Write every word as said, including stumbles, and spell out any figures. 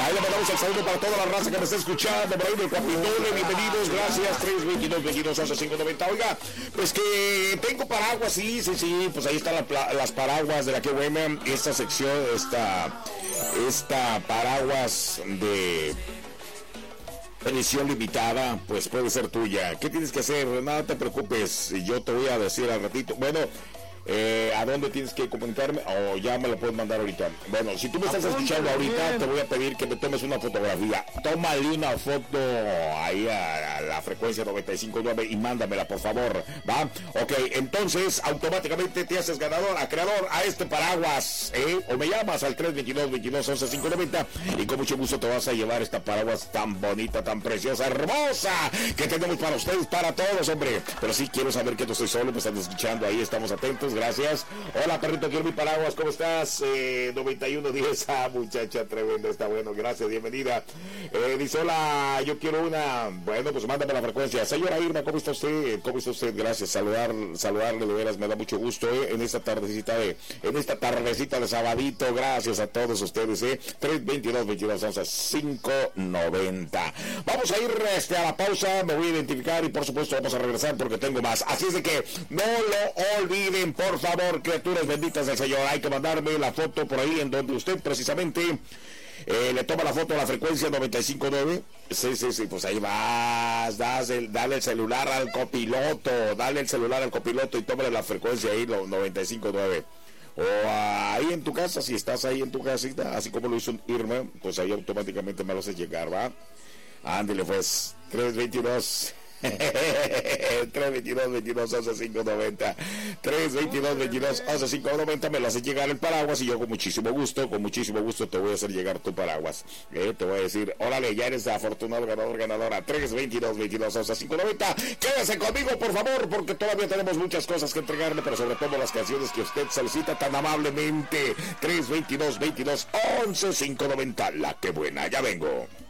Ahí le mandamos el saludo para toda la raza que me está escuchando, por ahí del Capitolio, bienvenidos, gracias, tres veintidós, veintidós, once, cinco noventa. Oiga, pues que tengo paraguas, sí, sí, sí, pues ahí están la, las paraguas de la que buena, esta sección, esta, esta paraguas de edición limitada, pues puede ser tuya. ¿Qué tienes que hacer? Nada te preocupes, yo te voy a decir al ratito. Bueno, eh, ¿a dónde tienes que comunicarme? O oh, ya me lo puedes mandar ahorita. Bueno, si tú me estás escuchando ahorita, bien, te voy a pedir que me tomes una fotografía. Tómale una foto ahí a, a la frecuencia noventa y cinco punto nueve y mándamela, por favor, ¿va? Ok, entonces automáticamente te haces ganador, acreedor a este paraguas, ¿eh? O me llamas al tres veintidós, veintidós, once, cinco noventa y con mucho gusto te vas a llevar esta paraguas tan bonita, tan preciosa, hermosa, que tenemos para ustedes, para todos, hombre. Pero sí, quiero saber que no estoy solo, me están escuchando ahí, estamos atentos. Gracias. Hola, perrito, quiero mi paraguas. ¿Cómo estás? Eh, noventa y uno diez. Ah, muchacha, tremenda, está bueno. Gracias, bienvenida. Eh, dice, hola, yo quiero una. Bueno, pues mándame la frecuencia. Señora Irma, ¿cómo está usted? ¿Cómo está usted? Gracias. Saludar, saludarle, de veras, me da mucho gusto, eh, en esta tardecita de, en esta tardecita de sabadito. Gracias a todos ustedes, eh. tres veintidós, veintidós, once, cinco noventa. Vamos a ir este, a la pausa, me voy a identificar y por supuesto vamos a regresar porque tengo más. Así es de que no lo olviden, por favor, criaturas benditas del Señor. Hay que mandarme la foto por ahí en donde usted precisamente eh, le toma la foto a la frecuencia noventa y cinco punto nueve. Sí, sí, sí, pues ahí vas, das el, dale el celular al copiloto, dale el celular al copiloto y tómale la frecuencia ahí, lo noventa y cinco punto nueve. O ahí en tu casa, si estás ahí en tu casita, así como lo hizo Irma, pues ahí automáticamente me lo haces llegar, ¿va? Ándale pues, tres veintidós tres veintidós, veintidós, once, cinco noventa. tres veintidós, veintidós, once, cinco noventa. Me lo haces llegar el paraguas y yo con muchísimo gusto, con muchísimo gusto te voy a hacer llegar tu paraguas. Eh, te voy a decir, órale, ya eres afortunado ganador, ganadora. tres veintidós, veintidós, once, cinco noventa. Quédese conmigo, por favor, porque todavía tenemos muchas cosas que entregarle, pero sobre todo las canciones que usted solicita tan amablemente. tres veintidós, veintidós, once, cinco noventa. La que buena, ya vengo.